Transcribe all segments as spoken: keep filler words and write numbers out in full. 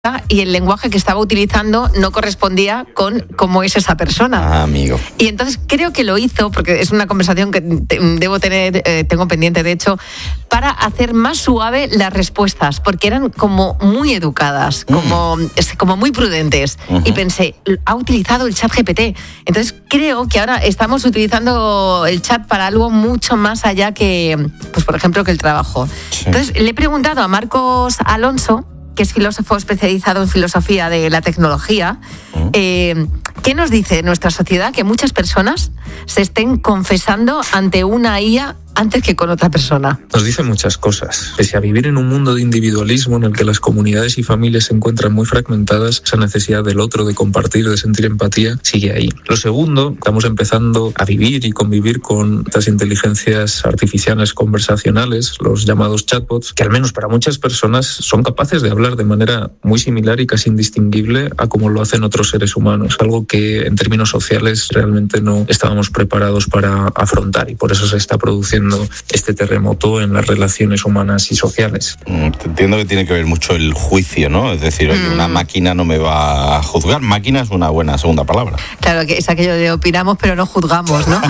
y el lenguaje que estaba utilizando no correspondía con cómo es esa persona. Ah, amigo. Y entonces creo que lo hizo, porque es una conversación que te, debo tener, eh, tengo pendiente de hecho, para hacer más suave las respuestas, porque eran como muy educadas, como, mm. como muy prudentes. Uh-huh. Y pensé, ha utilizado el chat G P T. Entonces creo que ahora estamos utilizando el chat para algo mucho más allá que, pues por ejemplo, que el trabajo. Sí. Entonces le he preguntado a Marcos Alonso, que es filósofo especializado en filosofía de la tecnología, uh-huh. eh, ¿qué nos dice nuestra sociedad que muchas personas se estén confesando ante una I A antes que con otra persona? Nos dice muchas cosas. Pese a vivir en un mundo de individualismo en el que las comunidades y familias se encuentran muy fragmentadas, esa necesidad del otro, de compartir, de sentir empatía, sigue ahí. Lo segundo, estamos empezando a vivir y convivir con estas inteligencias artificiales conversacionales, los llamados chatbots, que al menos para muchas personas son capaces de hablar de manera muy similar y casi indistinguible a como lo hacen otros seres humanos, algo que en términos sociales realmente no estábamos preparados para afrontar, y por eso se está produciendo este terremoto en las relaciones humanas y sociales. Entiendo que tiene que ver mucho el juicio, ¿no? Es decir, mm. una máquina no me va a juzgar. Máquina es una buena segunda palabra. Claro, que es aquello de opinamos pero no juzgamos, ¿no?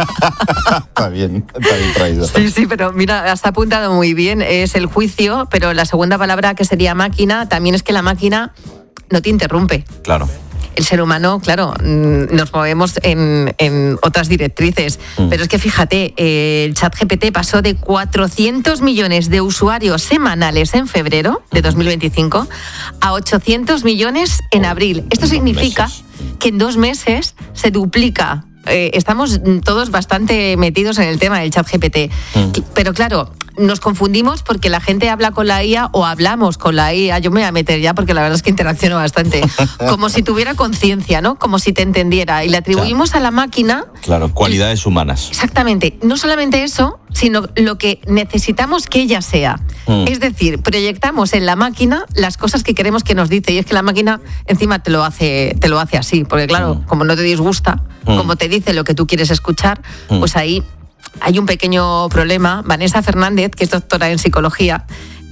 Está bien, está bien traído. Sí, sí, pero mira, has apuntado muy bien. Es el juicio, pero la segunda palabra, que sería máquina, también es que la máquina no te interrumpe. Claro. El ser humano, claro, nos movemos en, en otras directrices, mm. pero es que fíjate, eh, el chat G P T pasó de cuatrocientos millones de usuarios semanales en febrero de dos mil veinticinco a ochocientos millones en abril. Esto significa meses. que en dos meses se duplica. Eh, estamos todos bastante metidos en el tema del chat G P T, mm. pero claro, nos confundimos porque la gente habla con la I A o hablamos con la I A. Yo me voy a meter ya porque la verdad es que interacciono bastante, como si tuviera conciencia, ¿no? Como si te entendiera, y le atribuimos claro. a la máquina, claro, cualidades humanas. Exactamente, no solamente eso, sino lo que necesitamos que ella sea. Mm. Es decir, proyectamos en la máquina las cosas que queremos que nos dice, y es que la máquina encima te lo hace, te lo hace así, porque claro, mm. como no te disgusta, mm. como te dice lo que tú quieres escuchar, mm. pues ahí hay un pequeño problema. Vanessa Fernández, que es doctora en psicología,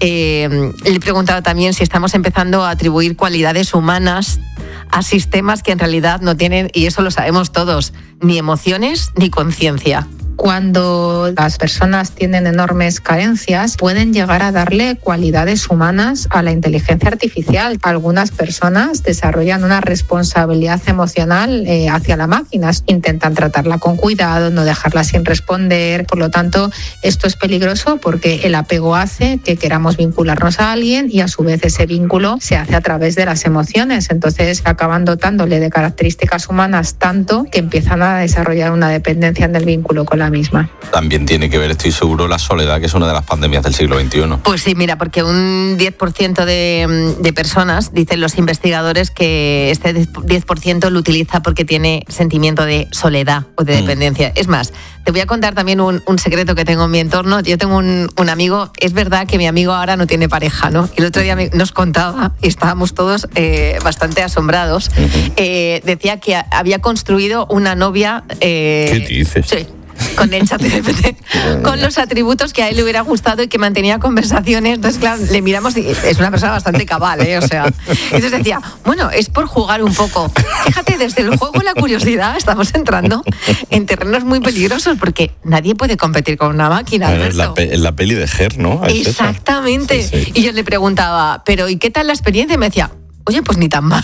eh, le he preguntado también si estamos empezando a atribuir cualidades humanas a sistemas que en realidad no tienen, y eso lo sabemos todos, ni emociones ni conciencia. Cuando las personas tienen enormes carencias, pueden llegar a darle cualidades humanas a la inteligencia artificial. Algunas personas desarrollan una responsabilidad emocional eh, hacia la máquina, intentan tratarla con cuidado, no dejarla sin responder. Por lo tanto, esto es peligroso porque el apego hace que queramos vincularnos a alguien, y a su vez ese vínculo se hace a través de las emociones. Entonces acaban dotándole de características humanas tanto que empiezan a desarrollar una dependencia en el vínculo con la misma. También tiene que ver, estoy seguro, la soledad, que es una de las pandemias del siglo veintiuno. Pues sí, mira, porque un diez por ciento de, de personas, dicen los investigadores, que este diez por ciento lo utiliza porque tiene sentimiento de soledad o de dependencia. Mm. Es más, te voy a contar también un, un secreto que tengo en mi entorno. Yo tengo un, un amigo, es verdad que mi amigo ahora no tiene pareja, ¿no? Y el otro día me, nos contaba, y estábamos todos eh, bastante asombrados, uh-huh. eh, decía que había construido una novia... Eh, ¿Qué dices? Sí. Con el chat G P T, con los atributos que a él le hubiera gustado y que mantenía conversaciones. Entonces, claro, le miramos y es una persona bastante cabal, ¿eh? O sea, entonces decía, bueno, es por jugar un poco. Fíjate, desde el juego y la curiosidad estamos entrando en terrenos muy peligrosos, porque nadie puede competir con una máquina. Bueno, es la, pe- la peli de Her, ¿no? ¿Es Exactamente. Sí, sí. Y yo le preguntaba, pero ¿y qué tal la experiencia? Y me decía, oye, pues ni tan mal.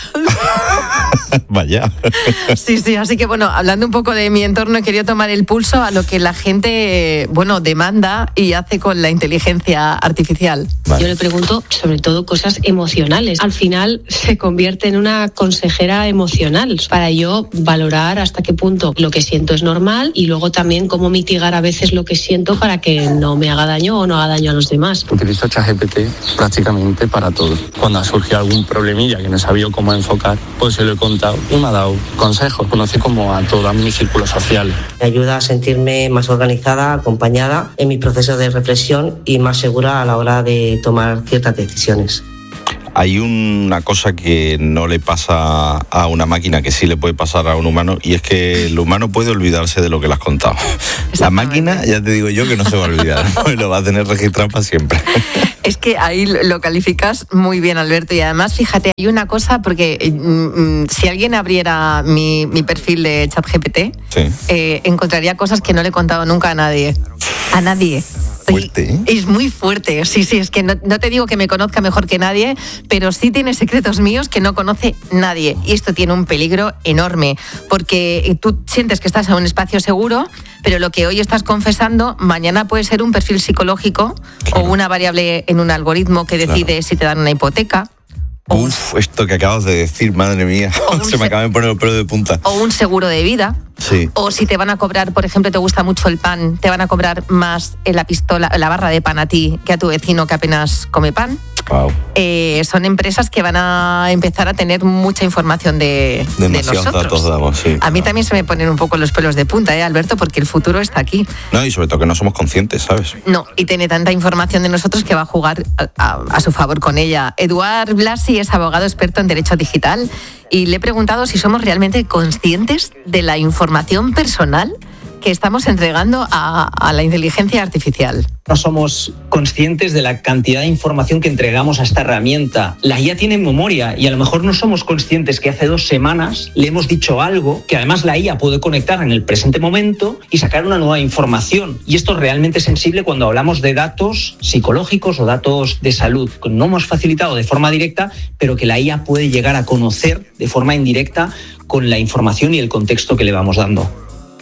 Vaya. Sí, sí, así que bueno, hablando un poco de mi entorno, he querido tomar el pulso a lo que la gente, bueno, demanda y hace con la inteligencia artificial. Vale. Yo le pregunto sobre todo cosas emocionales. Al final se convierte en una consejera emocional para yo valorar hasta qué punto lo que siento es normal, y luego también cómo mitigar a veces lo que siento para que no me haga daño o no haga daño a los demás. Utilizo ChatGPT prácticamente para todo. Cuando ha surgido algún problemilla que no sabía cómo enfocar, pues se lo he contado y me ha dado consejos. Conocí como a todo mi círculo social. Me ayuda a sentirme más organizada, acompañada en mi proceso de reflexión y más segura a la hora de tomar ciertas decisiones. hay una cosa que no le pasa a una máquina, que sí le puede pasar a un humano, y es que el humano puede olvidarse de lo que le has contado. La máquina, ya te digo yo que no se va a olvidar, ¿no? Y lo va a tener registrado para siempre. Es que ahí lo calificas muy bien, Alberto, y además, fíjate, hay una cosa, porque mm, si alguien abriera mi, mi perfil de ChatGPT, sí. eh, encontraría cosas que no le he contado nunca a nadie. A nadie. Fuerte, ¿eh? Es muy fuerte, sí, sí, es que no, no te digo que me conozca mejor que nadie, pero sí tiene secretos míos que no conoce nadie. Y esto tiene un peligro enorme, porque tú sientes que estás en un espacio seguro, pero lo que hoy estás confesando, mañana puede ser un perfil psicológico, claro, o una variable en un algoritmo que decide, claro, si te dan una hipoteca. Uf, un... esto que acabas de decir, madre mía, se me acaba de poner el pelo de punta. O un seguro de vida. Sí. O si te van a cobrar, por ejemplo, te gusta mucho el pan, te van a cobrar más en la pistola, la barra de pan a ti que a tu vecino que apenas come pan. Wow. Eh, son empresas que van a empezar a tener mucha información de, de nosotros. Datos damos, sí, a mí claro. también se me ponen un poco los pelos de punta, ¿eh, Alberto? Porque el futuro está aquí. No, y sobre todo que no somos conscientes, ¿sabes? No, y tiene tanta información de nosotros que va a jugar a, a, a su favor con ella. Eduard Blasi es abogado experto en Derecho Digital y le he preguntado si somos realmente conscientes de la información personal que estamos entregando a, a la inteligencia artificial. No somos conscientes de la cantidad de información que entregamos a esta herramienta. La I A tiene memoria y a lo mejor no somos conscientes que hace dos semanas le hemos dicho algo que además la I A puede conectar en el presente momento y sacar una nueva información. Y esto es realmente sensible cuando hablamos de datos psicológicos o datos de salud, que no hemos facilitado de forma directa, pero que la I A puede llegar a conocer de forma indirecta con la información y el contexto que le vamos dando.